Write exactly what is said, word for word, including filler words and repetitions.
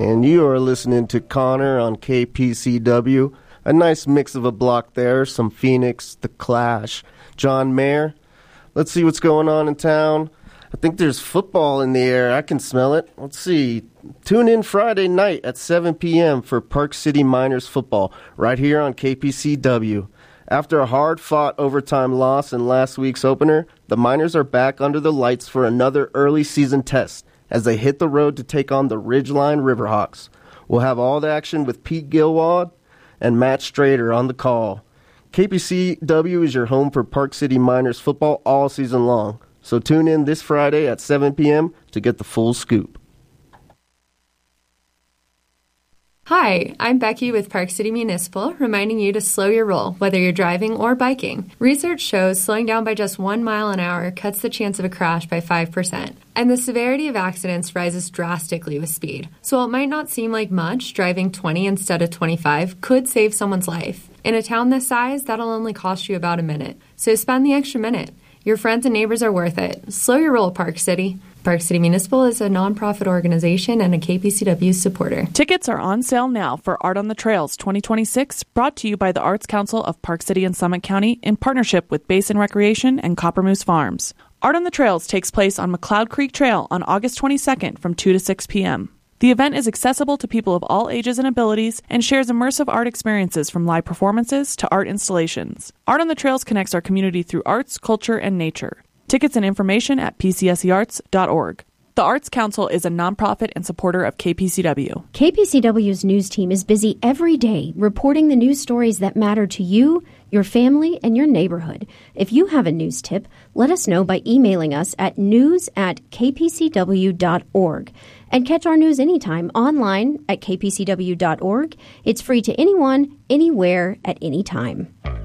And you are listening to Connor on K P C W. A nice mix of a block there. Some Phoenix, The Clash, John Mayer. Let's see what's going on in town. I think there's football in the air. I can smell it. Let's see. Tune in Friday night at seven p.m. for Park City Miners football right here on K P C W. After a hard-fought overtime loss in last week's opener, the Miners are back under the lights for another early season test as they hit the road to take on the Ridgeline Riverhawks. We'll have all the action with Pete Gilwad and Matt Strader on the call. K P C W is your home for Park City Miners football all season long. So tune in this Friday at seven p.m. to get the full scoop. Hi, I'm Becky with Park City Municipal, reminding you to slow your roll, whether you're driving or biking. Research shows slowing down by just one mile an hour cuts the chance of a crash by five percent. And the severity of accidents rises drastically with speed. So while it might not seem like much, driving twenty instead of twenty-five could save someone's life. In a town this size, that'll only cost you about a minute. So spend the extra minute. Your friends and neighbors are worth it. Slow your roll, Park City. Park City Municipal is a nonprofit organization and a K P C W supporter. Tickets are on sale now for Art on the Trails twenty twenty-six, brought to you by the Arts Council of Park City and Summit County in partnership with Basin Recreation and Copper Moose Farms. Art on the Trails takes place on McLeod Creek Trail on August twenty-second from two to six p.m. The event is accessible to people of all ages and abilities and shares immersive art experiences from live performances to art installations. Art on the Trails connects our community through arts, culture, and nature. Tickets and information at p c s e arts dot org. The Arts Council is a nonprofit and supporter of K P C W. K P C W's news team is busy every day reporting the news stories that matter to you, your family, and your neighborhood. If you have a news tip, let us know by emailing us at news at k p c w dot org. And catch our news anytime online at k p c w dot org. It's free to anyone, anywhere, at any time.